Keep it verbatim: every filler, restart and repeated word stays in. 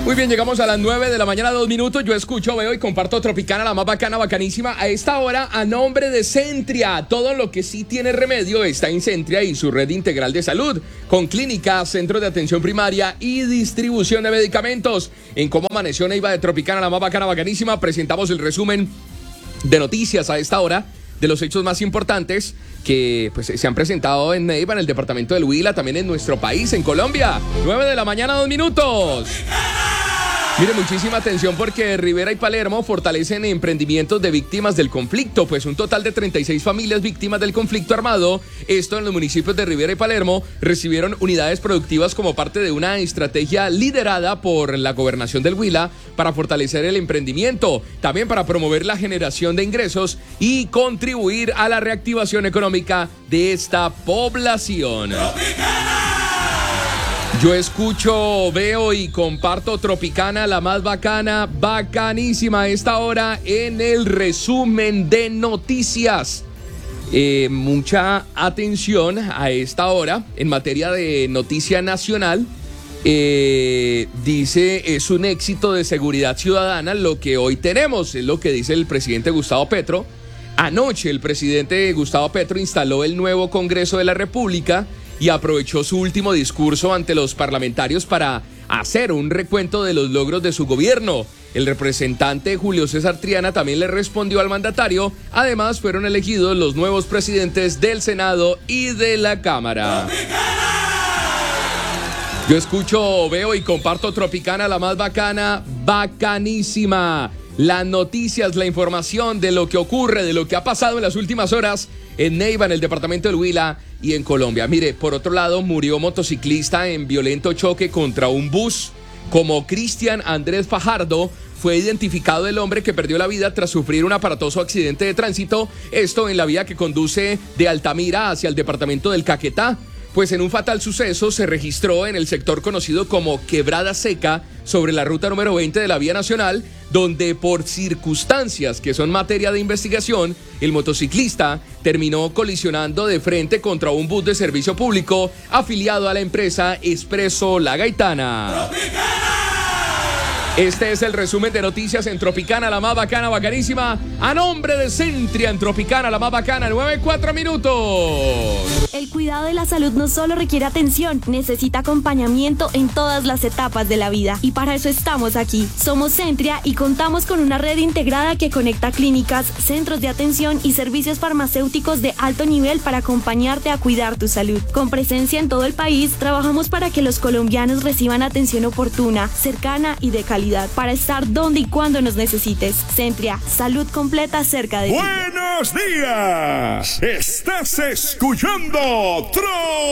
Muy bien, llegamos a las nueve de la mañana, dos minutos. Yo escucho, veo y comparto Tropicana, la más bacana, bacanísima. A esta hora, a nombre de Centria. Todo lo que sí tiene remedio está en Centria y su red integral de salud, con clínicas, centros de atención primaria y distribución de medicamentos. En Cómo Amaneció Neiva de Tropicana, la más bacana, bacanísima, presentamos el resumen de noticias a esta hora, de los hechos más importantes que pues, se han presentado en Neiva, en el departamento del Huila, también en nuestro país, en Colombia. nueve de la mañana, dos minutos. Mire, muchísima atención porque Rivera y Palermo fortalecen emprendimientos de víctimas del conflicto, pues un total de treinta y seis familias víctimas del conflicto armado, esto en los municipios de Rivera y Palermo, recibieron unidades productivas como parte de una estrategia liderada por la gobernación del Huila para fortalecer el emprendimiento, también para promover la generación de ingresos y contribuir a la reactivación económica de esta población. Yo escucho, veo y comparto Tropicana, la más bacana, bacanísima a esta hora en el resumen de noticias. Eh, mucha atención a esta hora en materia de noticia nacional. Eh, dice, es un éxito de seguridad ciudadana lo que hoy tenemos, es lo que dice el presidente Gustavo Petro. Anoche el presidente Gustavo Petro instaló el nuevo Congreso de la República y aprovechó su último discurso ante los parlamentarios para hacer un recuento de los logros de su gobierno. El representante Julio César Triana también le respondió al mandatario. Además, fueron elegidos los nuevos presidentes del Senado y de la Cámara. Yo escucho, veo y comparto Tropicana, la más bacana, bacanísima. Las noticias, la información de lo que ocurre, de lo que ha pasado en las últimas horas en Neiva, en el departamento del Huila y en Colombia. Mire, por otro lado, murió motociclista en violento choque contra un bus. Como Cristian Andrés Fajardo, fue identificado el hombre que perdió la vida tras sufrir un aparatoso accidente de tránsito, esto en la vía que conduce de Altamira hacia el departamento del Caquetá. Pues en un fatal suceso se registró en el sector conocido como Quebrada Seca, sobre la ruta número veinte de la Vía Nacional, donde por circunstancias que son materia de investigación, el motociclista terminó colisionando de frente contra un bus de servicio público afiliado a la empresa Expreso La Gaitana. Este es el resumen de noticias en Tropicana, la más bacana, bacanísima, a nombre de Centria en Tropicana, la más bacana, nueve, cuatro minutos. El cuidado de la salud no solo requiere atención, necesita acompañamiento en todas las etapas de la vida. Y para eso estamos aquí. Somos Centria y contamos con una red integrada que conecta clínicas, centros de atención y servicios farmacéuticos de alto nivel para acompañarte a cuidar tu salud. Con presencia en todo el país, trabajamos para que los colombianos reciban atención oportuna, cercana y de calidad, para estar donde y cuando nos necesites. Centria, salud completa cerca de ti. ¡Buenos días! Estás escuchando Tro